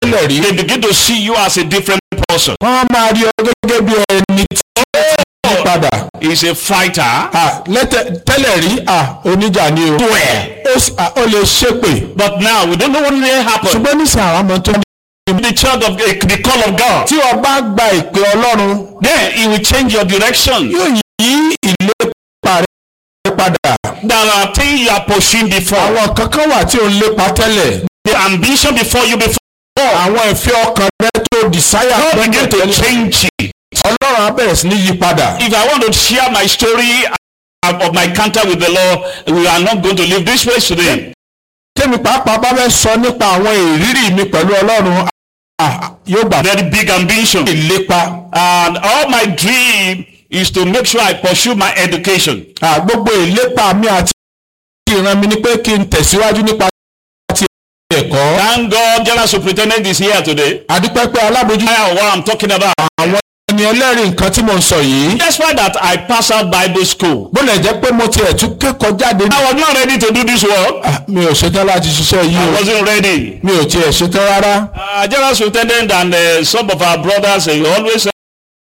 tẹ́lẹ̀ rí. they begin to see you as a different person. wọ́n máa rí ọ gẹ́gẹ́ bí ẹni tí ó yí padà. He's a fighter. Tẹ́lẹ̀ rí oníjà ni o. Ó lè ṣépè. But now we don't know what will happen. ṣùgbọ́n nísìnyí àwọn ọmọ tó ní. The child of the call of God. tí o bá gba ìpè Ọlọ́run. then he will change your direction. yóò yí ìlépa rẹ padà. There are things you are pursuing before. àwọn kankan wà tí o ń lépa tẹ́lẹ̀. The ambition before. àwọn ìfẹ́ ọkàn rẹ tó desire. God begin to change it. Ọlọ́run á bẹ̀rẹ̀ sí ní yí padà. If I want to share my story of my encounter with the Lord, we are not going to leave this place today. tẹ́mi pàápàá bá fẹ́ sọ nípa àwọn ìrírí mi pẹ̀lú Ọlọ́run yóò gbà. Very big ambition. ìlépa. And all my dream is to make sure I pursue my education. gbogbo ìlépa mi àti ìran mi ni pé kí n tẹ̀síwájú nípa ti ẹ̀kọ́. Thank God General Superintendent is here today. àdúpẹ́ pé alábòójútó. I know what I'm talking about. àwọn ẹni ẹlẹ́rìí nǹkan tí mo ń sọ yìí. That's why that I pass out Bible school. bó lè jẹ́ pé mo tiẹ̀ tún kẹ́kọ̀ọ́ jáde. I was not ready to do this work. mi ò ṣetán láti ṣiṣẹ́ yìí o. I wasn't ready. mi ò tiẹ̀ ṣetán rárá. General Superintendent and some of our brothers always say,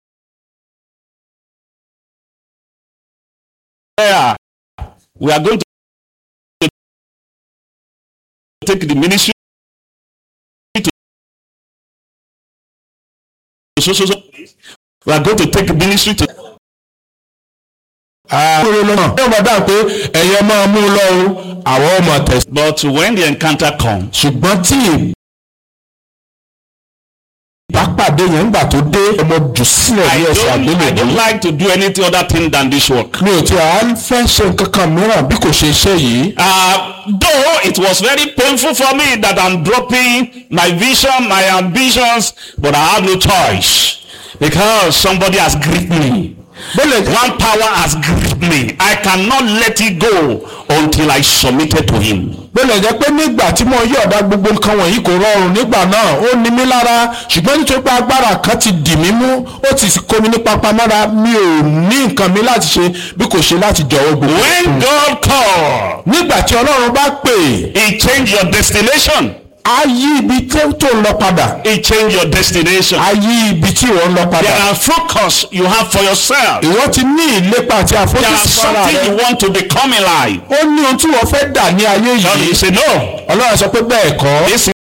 we are going to take the ministry to we are going to take the ministry to. yóò máa dáhùn pé ẹ̀yẹ máa mú un lọ o àwọn ọmọ tẹ̀sí. But when the encounter comes. ṣùgbọ́n tí ìbápàdé yẹn ń gbà tó dé ọmọ jù sílẹ̀ ní ẹ̀sẹ̀ àgbélébùú. I don't like to do anything other thing than this work. mi ò tí a fẹ́ ṣe nǹkan kan mìíràn bí kò ṣe iṣẹ́ yìí. Though it was very painful for me that I'm dropping my vision, my ambitions, but I have no choice because somebody has gripped me. One power has gripped me. I cannot let it go until I submitted to him. bẹ́ẹ̀ jẹ́ pé nígbà tí mo yọ̀ọ̀da gbogbo nǹkan wọ̀nyí kò rọrùn nígbà náà ó ní mí lára ṣùgbọ́n nítorí pé agbára kan ti dì mí mú ó ti kó mi ní pápámọ́ra mi ò ní nǹkan mi láti ṣe bí kò ṣe láti jọ̀wọ́ gbogbo. When God called, nígbà tí Ọlọ́run bá pè. he changed your destination. a yí ibi tó ń lọ padà. He changed your destination. a yí ibi tí ìwọ ń lọ padà. There are focus you have for yourself. ìwọ ti ní ìlépa àti There àfojúsùn is fara something rẹ. you want to become in life. ó ní ohun tí wọ́n fẹ́ dà ní ayé God, yìí. he said, no, Ọlọ́run sọ pé bẹ́ẹ̀ kọ́. this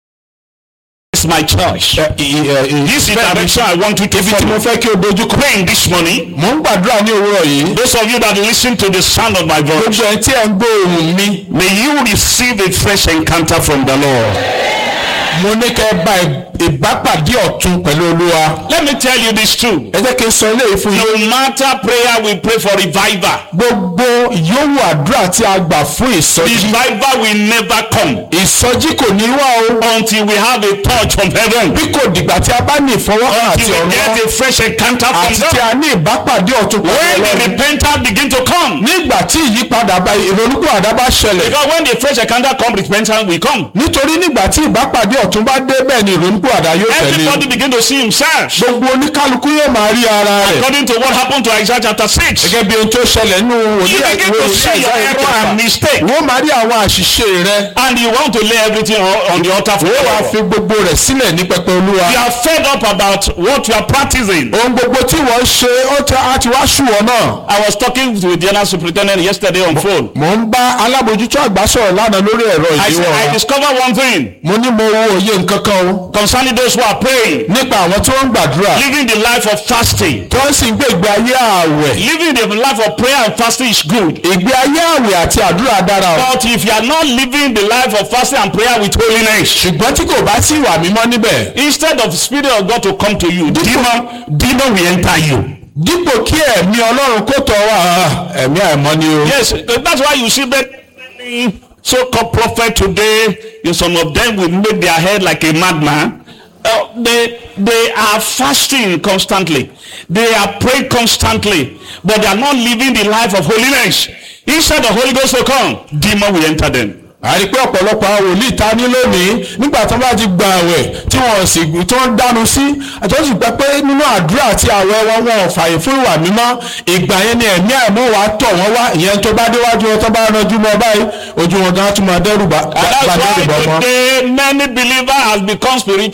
is my church. This is the direction I want you to ibi tí mo follow. fẹ́ kí o dojú kọ. Praying this morning, mo ń gbàdúrà ní òwúrọ̀ yìí. those of you that listen to the sound of my voice, gbogbo ẹ̀ tí ẹ̀ ń gbọ́ ohùn mi. may you receive a fresh encounter from the Lord. mo ní kẹ́ bá ìbápàdé ọ̀tun pẹ̀lú Olúwa. Let me tell you this too. ẹ jẹ́ kí n sọ eléyìí fún yín. No matter prayer, we pray for revival. gbogbo yòówù àdúrà tí a gbà fún ìsọjí. Revival will never come ìsọjí kò ní wá o. until we have a touch from heaven. bí kò dìgbà tí a bá ní ìfọwọ́kàn àti Until we ọ̀rọ̀ get a fresh encounter from àti tí God. a ní ìbápàdé ọ̀tun pẹ̀lú When the Ọlọ́run. repentance begin to come. nígbà tí ìyípadà bá ìrònúpìwàdà bá ṣẹlẹ̀. Because when the fresh encounter come, repentance will come. nítorí nígbà tí ìbápàdé ọ̀tun bá dé bẹ́ẹ̀ ni ìrònúpìwàdà yóò tẹ̀lé. Everybody begin to see himself. gbogbo oníkálukú yóò máa rí ara rẹ̀. According to what happened to Isaiah chapter 6. gẹ́gẹ́ bí ohun tó ṣẹlẹ̀ nínú You begin to see your error and mistake. wọ́n máa rí àwọn àṣìṣe rẹ̀. And you want to lay everything on the altar for wọ́n wá God. fi gbogbo rẹ̀ sílẹ̀ ní pẹpẹ Olúwa. You are fed up about what you are practicing. ohun gbogbo tí wọ́n ṣe á ti wá ṣùwọ̀n náà. I was talking with the General Superintendent yesterday on phone. mo ń bá alábòójútó àgbà sọ̀rọ̀ lánàá lórí ẹ̀rọ I said, ìléwọ́ I wa. discovered one thing mo ní mo wo òye nǹkan kan o. concerning those who are praying, nípa àwọn tí wọ́n ń gbàdúrà. living the life of fasting. tí wọ́n sì ń gbé ìgbé ayé ààwẹ̀. Living the life of prayer and fasting is good. ìgbé ayé ààwẹ̀ àti àdúrà dára o. But if you are not living the life of fasting and prayer with holiness, ṣùgbọ́n tí kò bá sí ìwà mímọ́ níbẹ̀. instead of the Spirit of God to come to you, demon will enter you. dípò kí ẹ̀mí Ọlọ́run kó tọ̀ wá ẹ̀mí àìmọ́ ni o. Yes, that's why you see that so-called prophet today, some of them will make their head like a madman. They are fasting constantly. They are praying constantly, but they are not living the life of holiness. Instead of Holy Ghost to come, demon will enter them. àrí pé ọ̀pọ̀lọpọ̀ àwọn wòlíì ta ní lónìí nígbà tí wọ́n bá ti gba àwẹ̀ tí wọ́n dánu sí àtọ́jú gbà pé nínú àdúrà àti àwẹ̀ wọn ò fààyè fún ìwà mímọ́ ìgbà yẹn ni ẹ̀mí àìmọ́ wa tọ̀ wọ́n wá ìyẹn tó bá déwájú wọn tó bá ranjú mọ́ báyìí ojú wọn gan tún máa dẹ́rù bá And that's why wọn. today many believers has become spiritual.